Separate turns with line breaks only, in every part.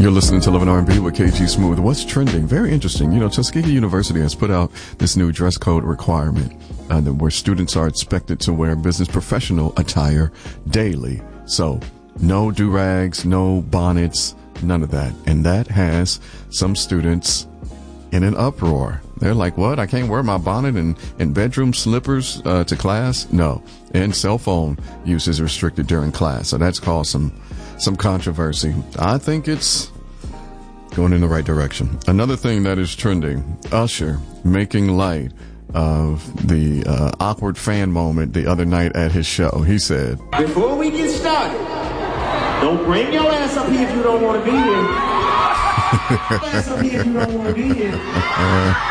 You're listening to Love and R&B with KG Smooth. What's trending? Very interesting. You know, Tuskegee University has put out this new dress code requirement where students are expected to wear business professional attire daily. So no do-rags, no bonnets, none of that. And that has some students in an uproar. They're like, what? I can't wear my bonnet and bedroom slippers to class? No. And cell phone use is restricted during class. So that's caused some controversy. I think it's going in the right direction. Another thing that is trending, Usher making light of the awkward fan moment the other night at his show. He said,
before we get started, don't bring your ass up here if you don't want to be here. Ass up here if you don't want to be here.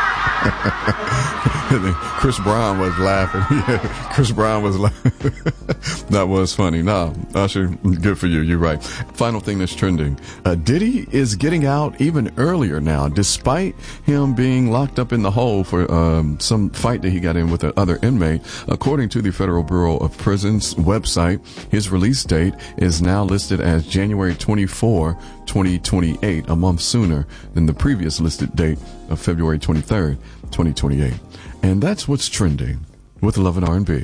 Chris Brown was laughing. Chris Brown was laughing. That was funny. No, Usher, good for you. You're right. Final thing that's trending. Diddy is getting out even earlier now, despite him being locked up in the hole for some fight that he got in with another inmate. According to the Federal Bureau of Prisons website, his release date is now listed as January 24, 2028, a month sooner than the previous listed date of February 23rd, 2028. And that's what's trending with Love and R&B.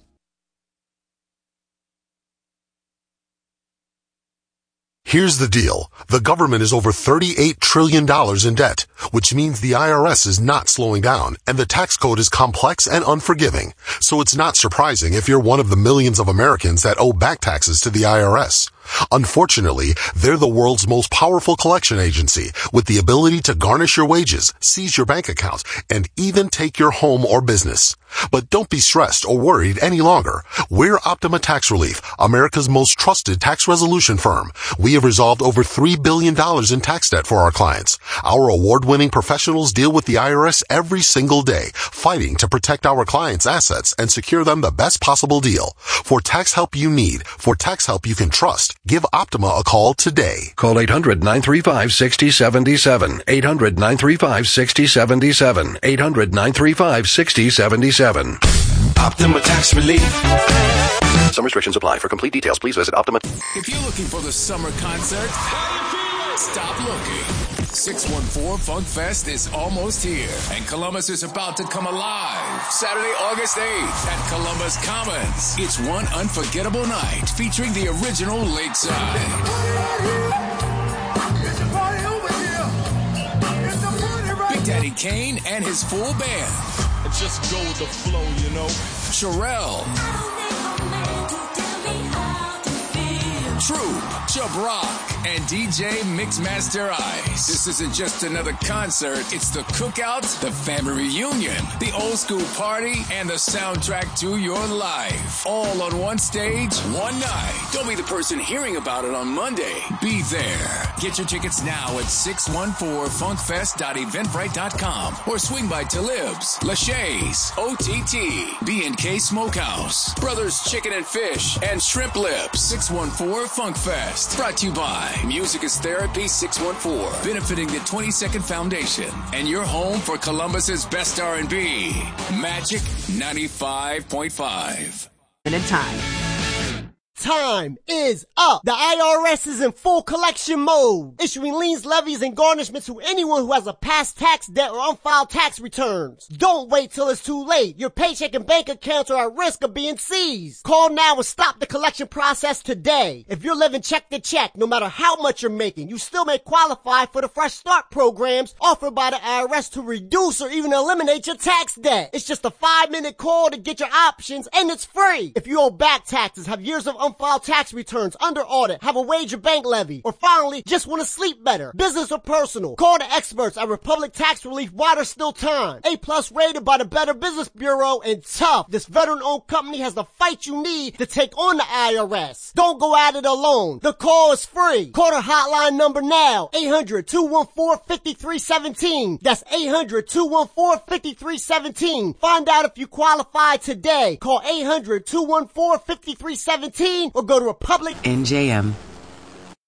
Here's the deal. The government is over $38 trillion in debt, which means the IRS is not slowing down, and the tax code is complex and unforgiving. So it's not surprising if you're one of the millions of Americans that owe back taxes to the IRS. Unfortunately, they're the world's most powerful collection agency with the ability to garnish your wages, seize your bank account, and even take your home or business. But don't be stressed or worried any longer. We're Optima Tax Relief, America's most trusted tax resolution firm. We have resolved over $3 billion in tax debt for our clients. Our award-winning professionals deal with the IRS every single day, fighting to protect our clients' assets and secure them the best possible deal. For tax help you need, for tax help you can trust, give Optima a call today.
Call 800-935-6077. 800-935-6077. 800-935-6077.
Optima Tax Relief.
Some restrictions apply. For complete details, please visit Optima.
If you're looking for the summer concert, stop looking. 614 Funk Fest is almost here, and Columbus is about to come alive. Saturday, August 8th at Columbus Commons. It's one unforgettable night featuring the original Lakeside. Big Daddy Kane and his full band.
Just go with the flow, you know.
Sherelle. Troop, Chubb Rock, and DJ Mixmaster Ice. This isn't just another concert. It's the cookout, the family reunion, the old school party, and the soundtrack to your life. All on one stage, one night. Don't be the person hearing about it on Monday. Be there. Get your tickets now at 614funkfest.eventbrite.com or swing by Talib's, Lachey's, OTT, B&K Smokehouse, Brothers Chicken and Fish, and Shrimp Lips. 614 Funk Fest. Brought to you by Music is Therapy 614, benefiting the 22nd Foundation, and your home for Columbus's best R&B. Magic 95.5.
Time is up. The IRS is in full collection mode, issuing liens, levies, and garnishments to anyone who has a past tax debt or unfiled tax returns. Don't wait till it's too late. Your paycheck and bank accounts are at risk of being seized. Call now and stop the collection process today. If you're living check to check, no matter how much you're making, you still may qualify for the Fresh Start programs offered by the IRS to reduce or even eliminate your tax debt. It's just a 5-minute call to get your options, and it's free. If you owe back taxes, have years of unfiled tax returns, under audit, have a wage or bank levy, or finally just want to sleep better, business or personal, call the experts at Republic Tax Relief while there's still time. A+ rated by the Better Business Bureau, and tough. This veteran-owned company has the fight you need to take on the IRS. Don't go at it alone. The call is free. Call the hotline number now, 800-214-5317. That's 800-214-5317. Find out if you qualify today. Call 800-214-5317 or go to Republic.
NJM,